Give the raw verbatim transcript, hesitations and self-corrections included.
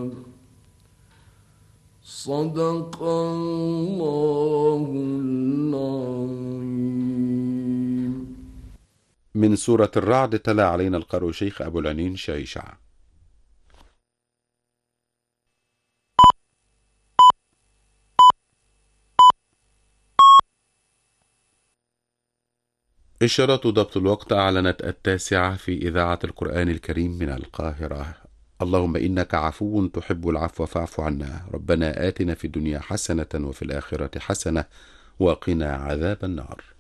صدق الله العظيم. من سورة الرعد تلا علينا القارئ شيخ أبو العنين شيشع. إشارات ضبط الوقت أعلنت التاسعة في إذاعة القرآن الكريم من القاهرة. اللهم إنك عفو تحب العفو فاعف عنا. ربنا آتنا في الدنيا حسنة وفي الآخرة حسنة وقنا عذاب النار.